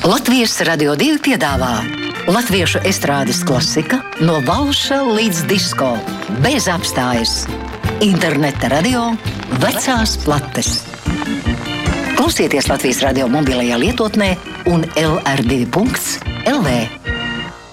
Latvijas Radio 2 piedāvā latviešu estrādes klasika no valša līdz disko, bez apstājas. Interneta radio vecās plates. Klausieties Latvijas Radio mobilajā lietotnē un LR2.lv.